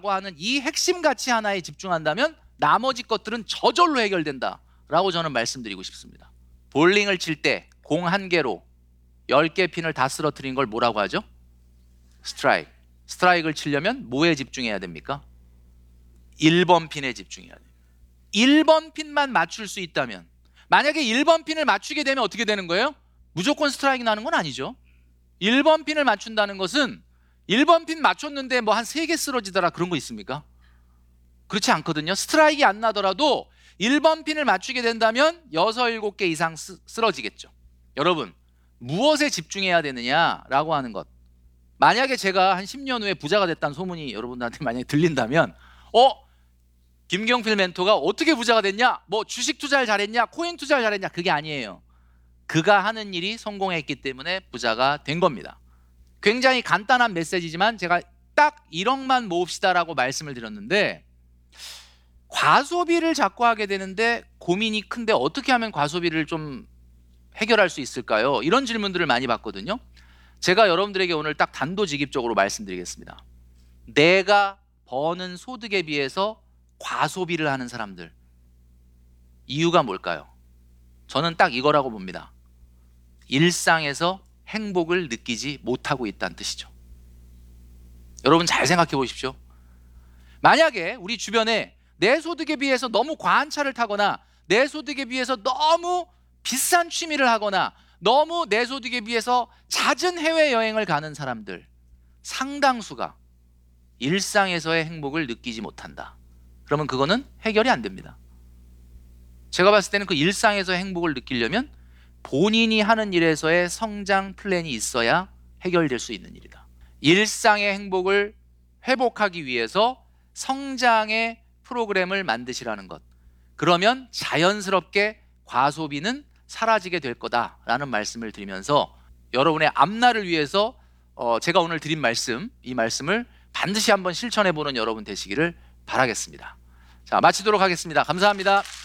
과소비라고 하는 이 핵심 가치 하나에 집중한다면 나머지 것들은 저절로 해결된다라고 저는 말씀드리고 싶습니다. 볼링을 칠 때 공 한 개로 10개 핀을 다 쓰러뜨린 걸 뭐라고 하죠? 스트라이크. 스트라이크를 치려면 뭐에 집중해야 됩니까? 1번 핀에 집중해야 돼요. 1번 핀만 맞출 수 있다면, 만약에 1번 핀을 맞추게 되면 어떻게 되는 거예요? 무조건 스트라이크 나는 건 아니죠. 1번 핀을 맞춘다는 것은 1번 핀 맞췄는데 뭐 한 3개 쓰러지더라 그런 거 있습니까? 그렇지 않거든요. 스트라이크가 안 나더라도 1번 핀을 맞추게 된다면 6, 7개 이상 쓰러지겠죠. 여러분, 무엇에 집중해야 되느냐라고 하는 것. 만약에 제가 한 10년 후에 부자가 됐다는 소문이 여러분들한테 만약에 들린다면 김경필 멘토가 어떻게 부자가 됐냐? 뭐 주식 투자를 잘했냐? 코인 투자를 잘했냐? 그게 아니에요. 그가 하는 일이 성공했기 때문에 부자가 된 겁니다. 굉장히 간단한 메시지지만 제가 딱 1억만 모읍시다라고 말씀을 드렸는데, 과소비를 자꾸 하게 되는데 고민이 큰데 어떻게 하면 과소비를 좀 해결할 수 있을까요? 이런 질문들을 많이 받거든요. 제가 여러분들에게 오늘 딱 단도직입적으로 말씀드리겠습니다. 내가 버는 소득에 비해서 과소비를 하는 사람들, 이유가 뭘까요? 저는 딱 이거라고 봅니다. 일상에서 행복을 느끼지 못하고 있다는 뜻이죠. 여러분 잘 생각해 보십시오. 만약에 우리 주변에 내 소득에 비해서 너무 과한 차를 타거나 내 소득에 비해서 너무 비싼 취미를 하거나 너무 내 소득에 비해서 잦은 해외여행을 가는 사람들, 상당수가 일상에서의 행복을 느끼지 못한다. 그러면 그거는 해결이 안 됩니다. 제가 봤을 때는 그 일상에서의 행복을 느끼려면 본인이 하는 일에서의 성장 플랜이 있어야 해결될 수 있는 일이다. 일상의 행복을 회복하기 위해서 성장의 프로그램을 만드시라는 것. 그러면 자연스럽게 과소비는 사라지게 될 거다라는 말씀을 드리면서, 여러분의 앞날을 위해서 제가 오늘 드린 말씀, 이 말씀을 반드시 한번 실천해 보는 여러분 되시기를 바라겠습니다. 자, 마치도록 하겠습니다. 감사합니다.